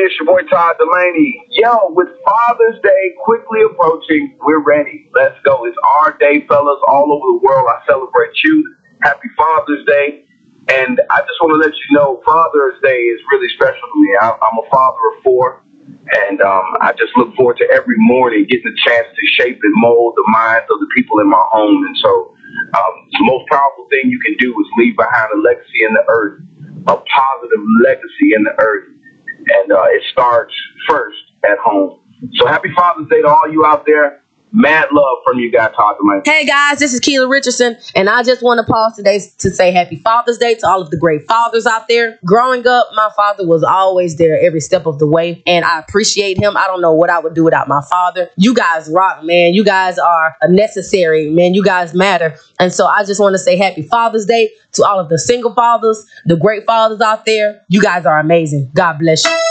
It's your boy Todd Delaney. Yo, with Father's Day quickly approaching, we're ready. Let's go. It's our day, fellas. All over the world, I celebrate you. Happy Father's Day. And I just want to let you know, Father's Day is really special to me. I'm a father of 4. And I just look forward to every morning getting a chance to shape and mold the minds of the people in my home. And so the most powerful thing you can do is leave behind a legacy in the earth, a positive legacy in the earth. And it starts first at home. So happy Father's Day to all you out there. Mad love from you guys, Todd Delaney. Hey guys, this is Keela Richardson, and I just want to pause today to say happy Father's Day to all of the great fathers out there. Growing up, my father was always there every step of the way, and I appreciate him. I don't know what I would do without my father. You guys rock, man. You guys are necessary, man. You guys matter. And so I just want to say happy Father's Day to all of the single fathers, the great fathers out there. You guys are amazing. God bless you.